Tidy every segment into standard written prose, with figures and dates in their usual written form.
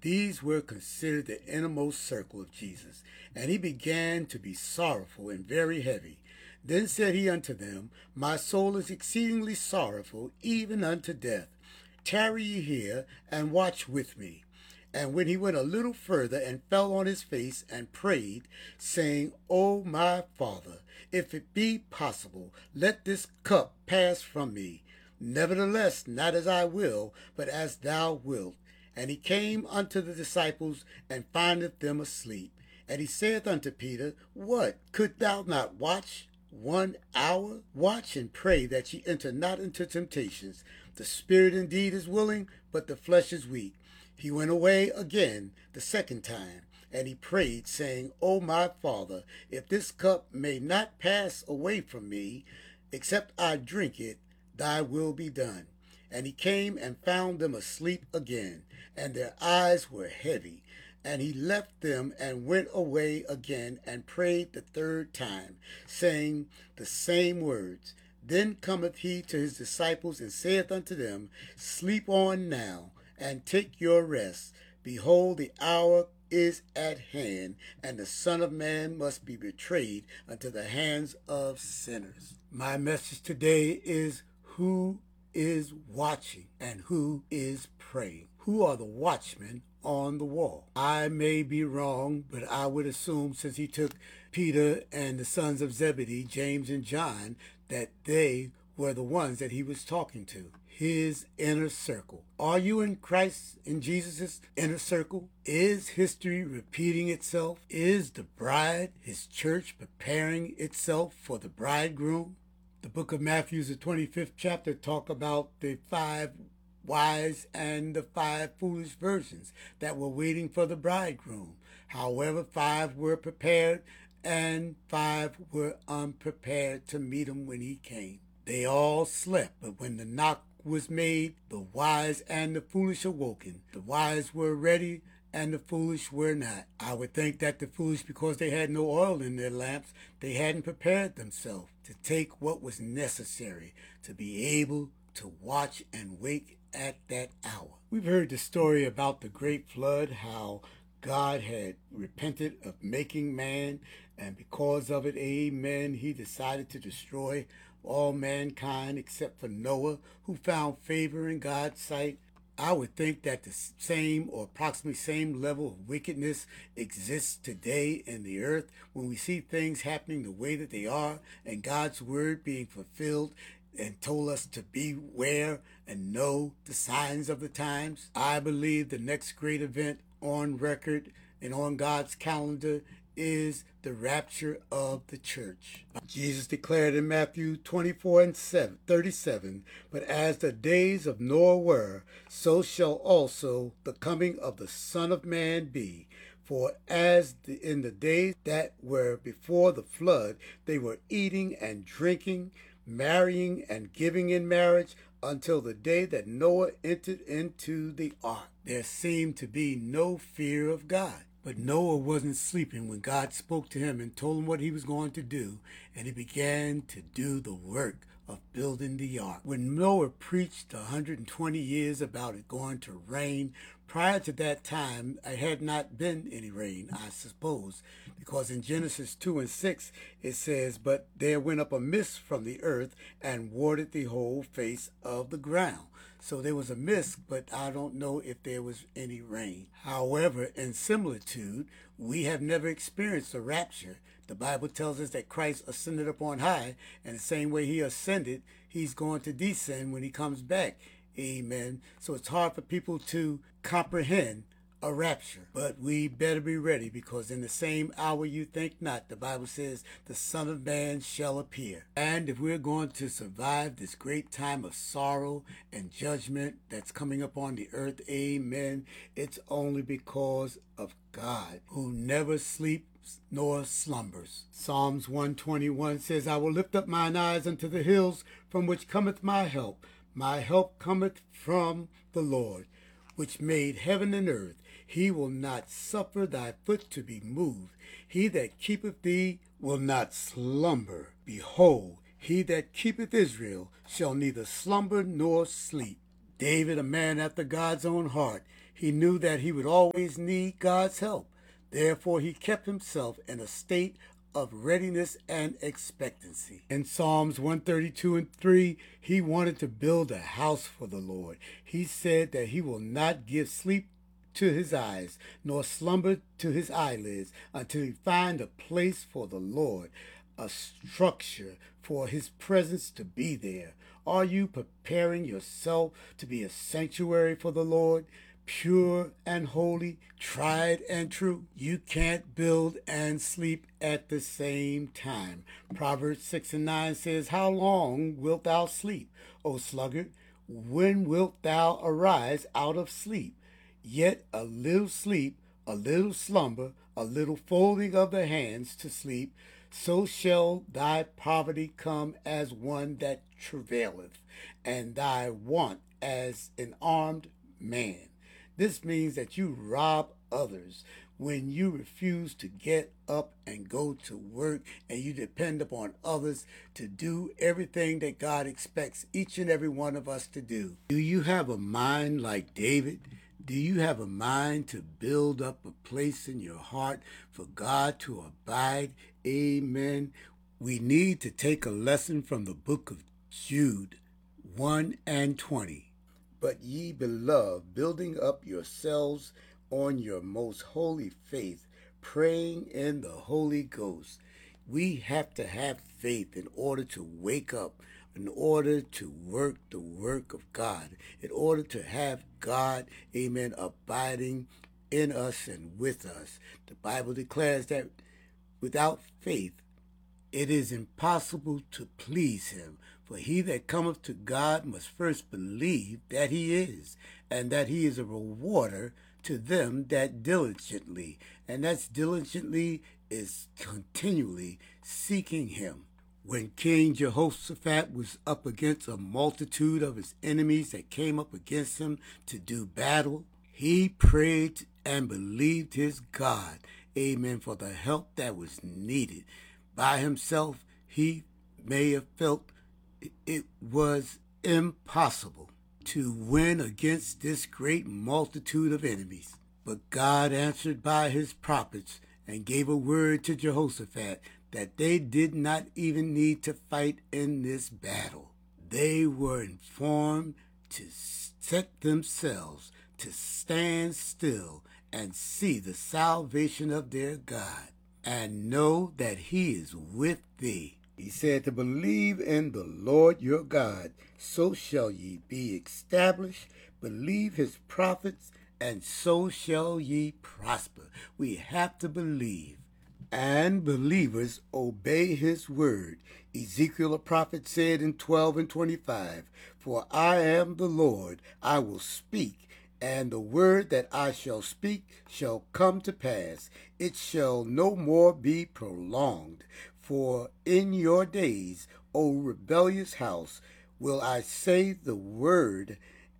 These were considered the innermost circle of Jesus. And he began to be sorrowful and very heavy. Then said he unto them, My soul is exceedingly sorrowful, even unto death. Tarry ye here, and watch with me. And when he went a little further, and fell on his face, and prayed, saying, O my Father, if it be possible, let this cup pass from me. Nevertheless, not as I will, but as thou wilt. And he came unto the disciples, and findeth them asleep. And he saith unto Peter, What, could thou not watch 1 hour? Watch and pray that ye enter not into temptations. The spirit indeed is willing, but the flesh is weak. He went away again the second time, and he prayed, saying, O my Father, if this cup may not pass away from me, except I drink it, thy will be done. And he came and found them asleep again, and their eyes were heavy. And he left them and went away again and prayed the third time, saying the same words. Then cometh he to his disciples and saith unto them, Sleep on now, and take your rest. Behold, the hour is at hand, and the Son of Man must be betrayed unto the hands of sinners. My message today is, who is watching and who is praying? Who are the watchmen on the wall? I may be wrong, but I would assume, since he took Peter and the sons of Zebedee, James and John, that they were the ones that he was talking to. His inner circle. Are you in Christ, in Jesus' inner circle? Is history repeating itself? Is the bride, his church, preparing itself for the bridegroom? The book of Matthew, the 25th chapter, talk about the 5 wise and the 5 foolish virgins that were waiting for the bridegroom. However, 5 were prepared and 5 were unprepared to meet him when he came. They all slept, but when the knock was made, the wise and the foolish awoken. The wise were ready and the foolish were not. I would think that the foolish, because they had no oil in their lamps, they hadn't prepared themselves to take what was necessary to be able to watch and wake at that hour. We've heard the story about the great flood, how God had repented of making man, and because of it, amen, he decided to destroy all mankind except for Noah, who found favor in God's sight. I would think that the same or approximately same level of wickedness exists today in the earth when we see things happening the way that they are and God's word being fulfilled and told us to beware and know the signs of the times. I believe the next great event on record and on God's calendar is the rapture of the church. Jesus declared in Matthew 24:37, But as the days of Noah were, so shall also the coming of the Son of Man be. For as in the days that were before the flood, they were eating and drinking, marrying and giving in marriage, until the day that Noah entered into the ark. There seemed to be no fear of God. But Noah wasn't sleeping when God spoke to him and told him what he was going to do, and he began to do the work of building the ark. When Noah preached 120 years about it going to rain, prior to that time, it had not been any rain, I suppose, because in Genesis 2:6, it says, But there went up a mist from the earth and watered the whole face of the ground. So there was a mist, but I don't know if there was any rain. However, in similitude, we have never experienced a rapture. The Bible tells us that Christ ascended up on high, and the same way he ascended, he's going to descend when he comes back. Amen. So it's hard for people to comprehend a rapture. But we better be ready, because in the same hour you think not, the Bible says, the Son of Man shall appear. And if we're going to survive this great time of sorrow and judgment that's coming upon the earth, amen, it's only because of God, who never sleeps nor slumbers. Psalms 121 says, I will lift up mine eyes unto the hills, from which cometh my help. My help cometh from the Lord, which made heaven and earth. He will not suffer thy foot to be moved. He that keepeth thee will not slumber. Behold, he that keepeth Israel shall neither slumber nor sleep. David, a man after God's own heart, He knew that he would always need God's help. Therefore, he kept himself in a state of readiness and expectancy. In Psalms 132 and 3, he wanted to build a house for the Lord. He said that he will not give sleep to his eyes, nor slumber to his eyelids, until he find a place for the Lord, a structure for his presence to be there. Are you preparing yourself to be a sanctuary for the Lord? Pure and holy, tried and true. You can't build and sleep at the same time. Proverbs 6 and 9 says, How long wilt thou sleep, O sluggard? When wilt thou arise out of sleep? Yet a little sleep, a little slumber, a little folding of the hands to sleep, so shall thy poverty come as one that travaileth, and thy want as an armed man. This means that you rob others when you refuse to get up and go to work, and you depend upon others to do everything that God expects each and every one of us to do. Do you have a mind like David? Do you have a mind to build up a place in your heart for God to abide? Amen. We need to take a lesson from the book of Jude 1 and 20. But ye beloved, building up yourselves on your most holy faith, praying in the Holy Ghost. We have to have faith in order to wake up, in order to work the work of God, in order to have God, amen, abiding in us and with us. The Bible declares that without faith, it is impossible to please him. For he that cometh to God must first believe that he is, and that he is a rewarder to them that diligently. And that's diligently is continually seeking him. When King Jehoshaphat was up against a multitude of his enemies that came up against him to do battle, he prayed and believed his God, amen, for the help that was needed. By himself, he may have felt it was impossible to win against this great multitude of enemies. But God answered by his prophets and gave a word to Jehoshaphat that they did not even need to fight in this battle. They were informed to set themselves to stand still and see the salvation of their God, and know that he is with thee. He said to believe in the Lord your God, so shall ye be established. Believe his prophets, and so shall ye prosper. We have to believe. And believers obey his word. Ezekiel, a prophet, said in 12 and 25, For I am the Lord, I will speak, and the word that I shall speak shall come to pass. It shall no more be prolonged. For in your days, O rebellious house, will I say the word,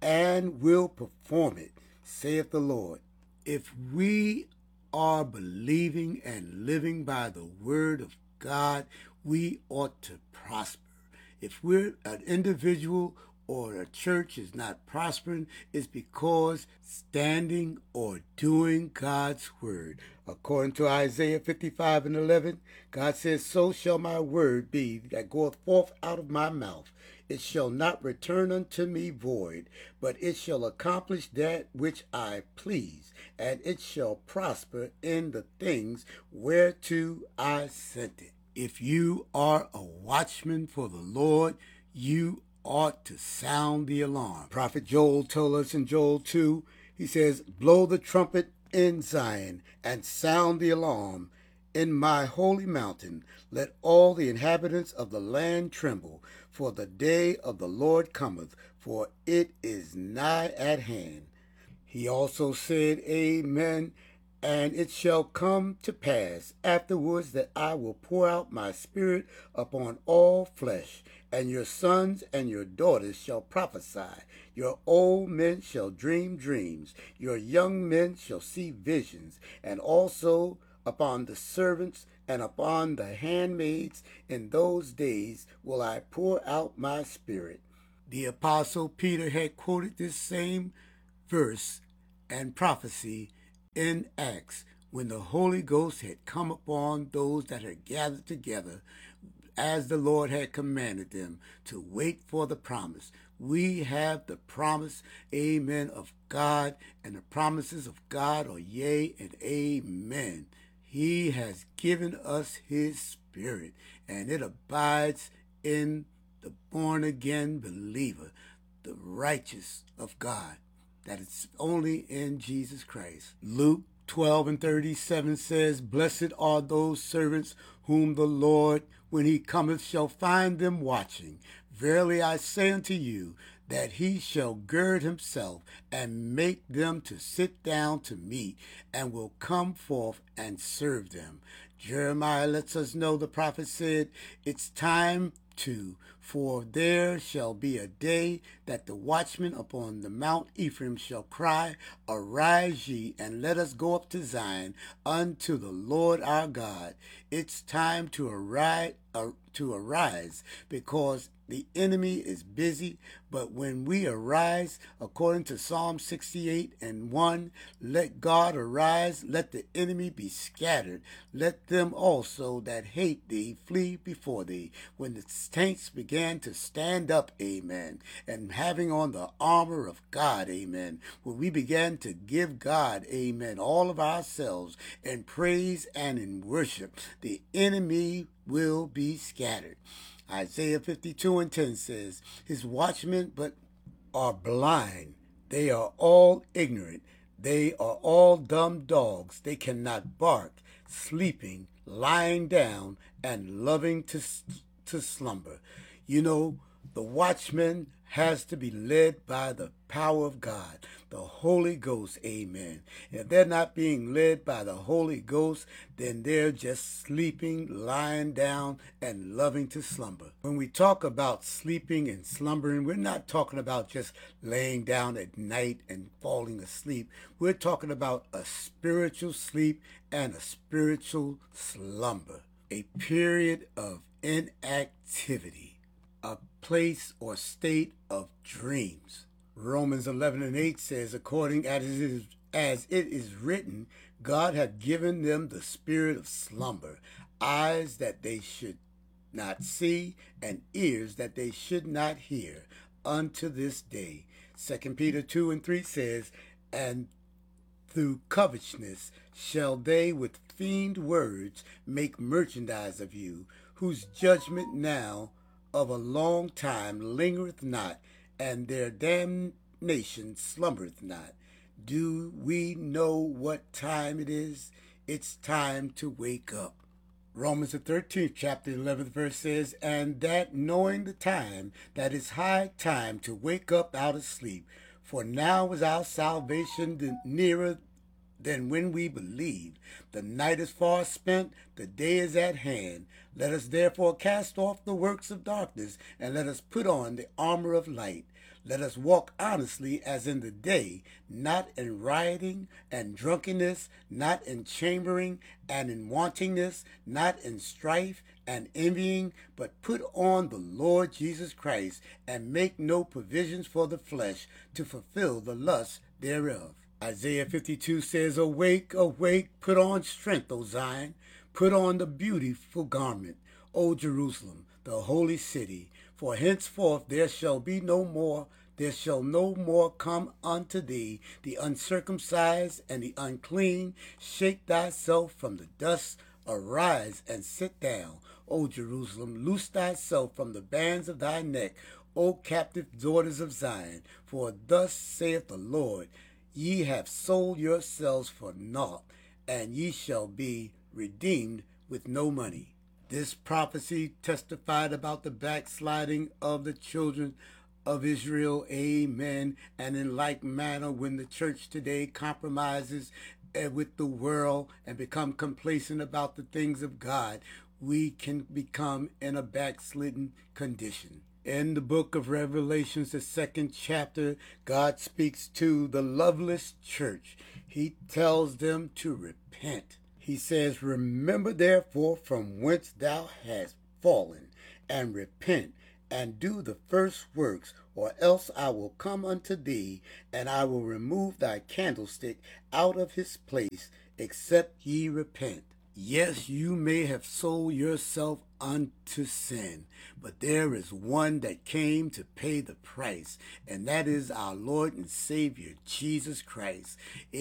and will perform it, saith the Lord. If we are believing and living by the word of God, we ought to prosper. If we're an individual or a church is not prospering, it's because standing or doing God's word. According to Isaiah 55 and 11, God says, So shall my word be that goeth forth out of my mouth. It shall not return unto me void, but it shall accomplish that which I please, and it shall prosper in the things whereto I sent it. If you are a watchman for the Lord, you ought to sound the alarm. Prophet Joel told us in Joel 2, he says, Blow the trumpet in Zion, and sound the alarm in my holy mountain. Let all the inhabitants of the land tremble, for the day of the Lord cometh, for it is nigh at hand. He also said, Amen. And it shall come to pass afterwards that I will pour out my spirit upon all flesh, and your sons and your daughters shall prophesy. Your old men shall dream dreams. Your young men shall see visions. And also upon the servants and upon the handmaids in those days will I pour out my spirit. The Apostle Peter had quoted this same verse and prophecy in Acts, when the Holy Ghost had come upon those that had gathered together as the Lord had commanded them to wait for the promise. We have the promise, amen, of God, and the promises of God are yea and amen. He has given us his Spirit, and it abides in the born-again believer, the righteous of God, that it's only in Jesus Christ. Luke 12:37 says, Blessed are those servants whom the Lord, when he cometh, shall find them watching. Verily I say unto you, that he shall gird himself and make them to sit down to meat, and will come forth and serve them. Jeremiah lets us know, the prophet said, it's time for there shall be a day that the watchmen upon the Mount Ephraim shall cry, Arise ye, and let us go up to Zion unto the Lord our God. It's time to arise, because the enemy is busy. But when we arise, according to Psalm 68:1, let God arise, let the enemy be scattered. Let them also that hate thee flee before thee. When the saints began to stand up, amen, and having on the armor of God, amen, when we began to give God, amen, all of ourselves in praise and in worship, the enemy will be scattered. Isaiah 52:10 says, His watchmen but are blind. They are all ignorant. They are all dumb dogs. They cannot bark, sleeping, lying down, and loving to slumber. You know, the watchman has to be led by the power of God, the Holy Ghost, amen. If they're not being led by the Holy Ghost, then they're just sleeping, lying down, and loving to slumber. When we talk about sleeping and slumbering, we're not talking about just laying down at night and falling asleep. We're talking about a spiritual sleep and a spiritual slumber, a period of inactivity, a place or state of dreams. Romans 11:8 says, according as it is written, God hath given them the spirit of slumber, eyes that they should not see, and ears that they should not hear, unto this day. 2 Peter 2:3 says, and through covetousness shall they with feigned words make merchandise of you, whose judgment now of a long time lingereth not, and their damnation slumbereth not. Do we know what time it is? It's time to wake up. Romans the 13th chapter 11th verse says, and that knowing the time, that it's high time to wake up out of sleep, for now is our salvation nearer than when we believed. The night is far spent, the day is at hand. Let us therefore cast off the works of darkness, and let us put on the armor of light. Let us walk honestly as in the day, not in rioting and drunkenness, not in chambering and in wantingness, not in strife and envying, but put on the Lord Jesus Christ, and make no provisions for the flesh to fulfill the lusts thereof. Isaiah 52 says, Awake, awake, put on strength, O Zion. Put on the beautiful garment, O Jerusalem, the holy city. For henceforth there shall no more come unto thee the uncircumcised and the unclean. Shake thyself from the dust. Arise and sit down, O Jerusalem. Loose thyself from the bands of thy neck, O captive daughters of Zion. For thus saith the Lord, Ye have sold yourselves for naught, and ye shall be redeemed with no money. This prophecy testified about the backsliding of the children of Israel, amen. And in like manner, when the church today compromises with the world and become complacent about the things of God, we can become in a backslidden condition. In the book of Revelations, the 2nd chapter, God speaks to the loveless church. He tells them to repent. He says, Remember therefore from whence thou hast fallen, and repent, and do the first works, or else I will come unto thee, and I will remove thy candlestick out of his place, except ye repent. Yes, you may have sold yourself unto sin, but there is one that came to pay the price, and that is our Lord and Savior, Jesus Christ.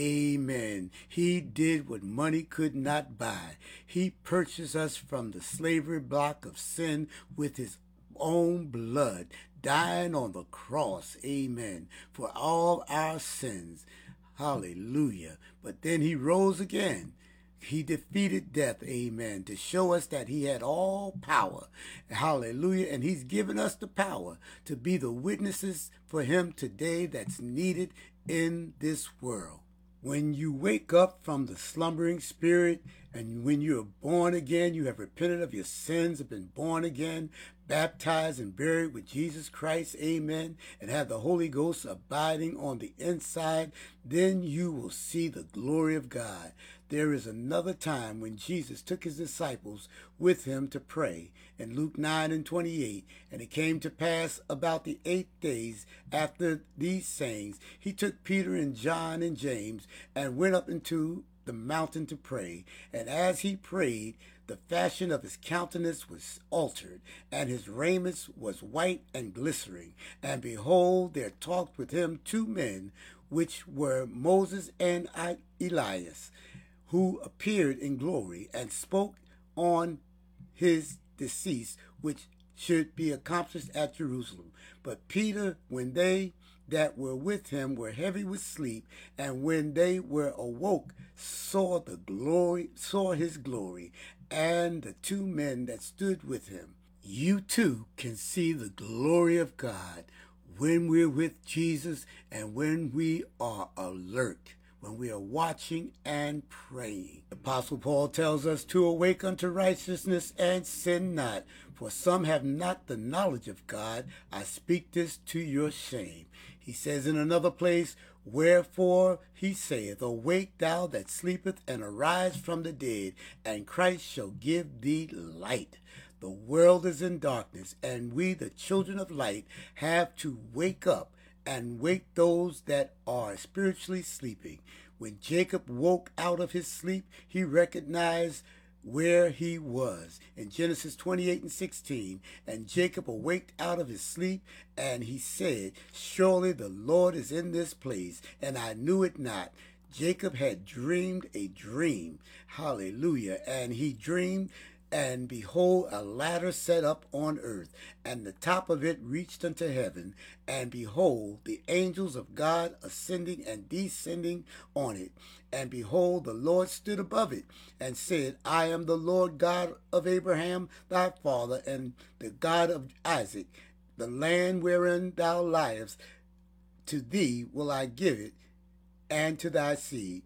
Amen. He did what money could not buy. He purchased us from the slavery block of sin with his own blood, dying on the cross. Amen. For all our sins. Hallelujah. But then he rose again. He defeated death, amen, to show us that he had all power. Hallelujah. And he's given us the power to be the witnesses for him today that's needed in this world. When you wake up from the slumbering spirit, and when you are born again, you have repented of your sins, have been born again, baptized and buried with Jesus Christ, amen, and have the Holy Ghost abiding on the inside, then you will see the glory of God. There is another time when Jesus took his disciples with him to pray in Luke 9:28, and it came to pass about the 8th days after these sayings, he took Peter and John and James and went up into the mountain to pray. And as he prayed, the fashion of his countenance was altered, and his raiment was white and glistering. And behold, there talked with him 2 men, which were Moses and Elias, who appeared in glory, and spoke on his decease, which should be accomplished at Jerusalem. But Peter, when they that were with him were heavy with sleep, and when they were awoke, saw his glory, and the 2 men that stood with him. You too can see the glory of God when we're with Jesus and when we are alert, when we are watching and praying. Apostle Paul tells us to awake unto righteousness and sin not, for some have not the knowledge of God. I speak this to your shame. He says in another place, wherefore he saith, awake thou that sleepeth, and arise from the dead, and Christ shall give thee light. The world is in darkness, and we, the children of light, have to wake up and wake those that are spiritually sleeping. When Jacob woke out of his sleep, he recognized where he was. In Genesis 28:16, and Jacob awaked out of his sleep, and he said, surely the Lord is in this place, and I knew it not. Jacob had dreamed a dream. Hallelujah. And he dreamed, and behold, a ladder set up on earth, and the top of it reached unto heaven. And behold, the angels of God ascending and descending on it. And behold, the Lord stood above it, and said, I am the Lord God of Abraham thy father, and the God of Isaac. The land wherein thou liest, to thee will I give it, and to thy seed.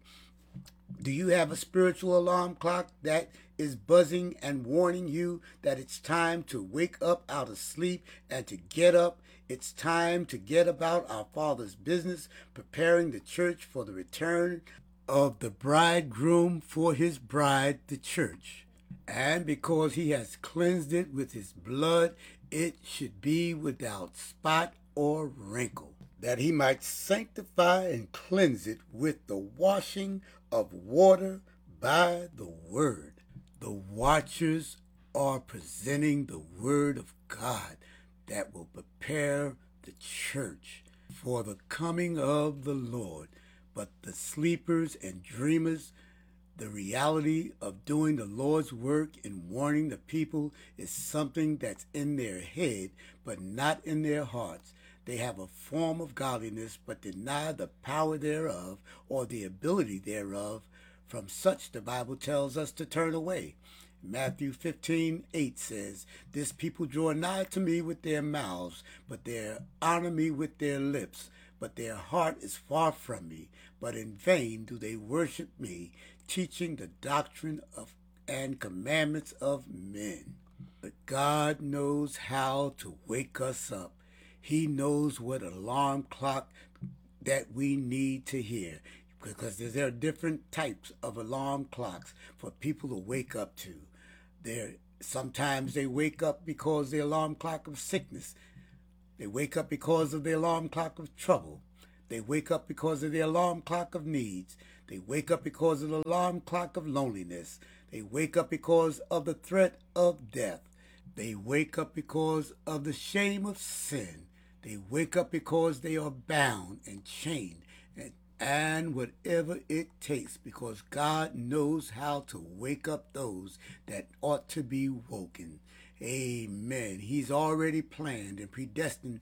Do you have a spiritual alarm clock that is buzzing and warning you that it's time to wake up out of sleep and to get up? It's time to get about our Father's business, preparing the church for the return of the bridegroom for his bride, the church. And because he has cleansed it with his blood, it should be without spot or wrinkle, that he might sanctify and cleanse it with the washing of water by the word. The watchers are presenting the word of God that will prepare the church for the coming of the Lord. But the sleepers and dreamers, the reality of doing the Lord's work and warning the people is something that's in their head, but not in their hearts. They have a form of godliness, but deny the power thereof or the ability thereof. From such the Bible tells us to turn away. Matthew 15:8 says, this people draw nigh to me with their mouths, but they honor me with their lips. But their heart is far from me, but in vain do they worship me, teaching the doctrine of and commandments of men. But God knows how to wake us up. He knows what alarm clock that we need to hear, because there are different types of alarm clocks for people to wake up to. There are Sometimes they wake up because the alarm clock of sickness. They wake up because of the alarm clock of trouble. They wake up because of the alarm clock of needs. They wake up because of the alarm clock of loneliness. They wake up because of the threat of death. They wake up because of the shame of sin. They wake up because they are bound and chained and whatever it takes, because God knows how to wake up those that ought to be woken. Amen. He's already planned and predestined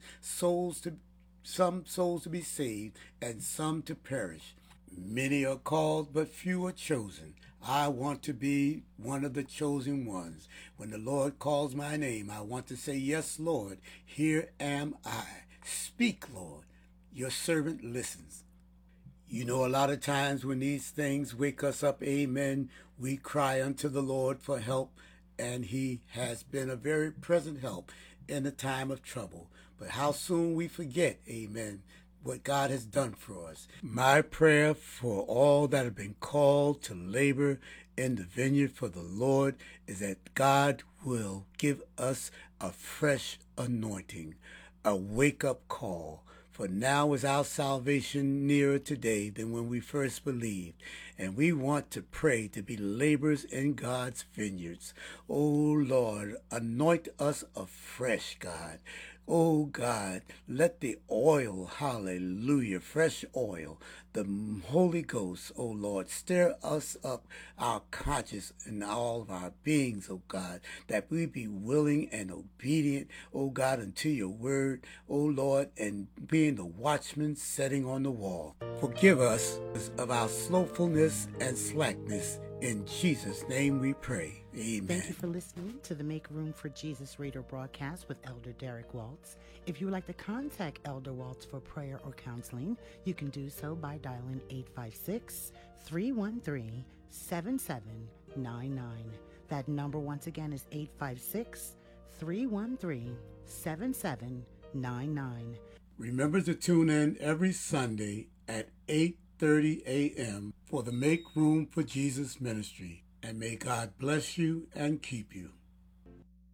some souls to be saved and some to perish. Many are called, but few are chosen. I want to be one of the chosen ones. When the Lord calls my name, I want to say, yes, Lord, here am I. Speak, Lord. Your servant listens. You know, a lot of times when these things wake us up, amen, we cry unto the Lord for help, and he has been a very present help in the time of trouble. But how soon we forget, amen, what God has done for us. My prayer for all that have been called to labor in the vineyard for the Lord is that God will give us a fresh anointing, a wake-up call. For now is our salvation nearer today than when we first believed. And we want to pray to be laborers in God's vineyards. Oh Lord, anoint us afresh, God. Oh God, let the oil, hallelujah, fresh oil, the Holy Ghost, oh Lord, stir us up, our conscience and all of our beings, oh God, that we be willing and obedient, oh God, unto your word, oh Lord, and being the watchman setting on the wall. Forgive us of our slothfulness and slackness. In Jesus' name we pray. Amen. Thank you for listening to the Make Room for Jesus radio broadcast with Elder Derek Waltz. If you would like to contact Elder Waltz for prayer or counseling, you can do so by dialing 856-313-7799. That number once again is 856-313-7799. Remember to tune in every Sunday at 8:30 a.m. for the Make Room for Jesus ministry. And may God bless you and keep you.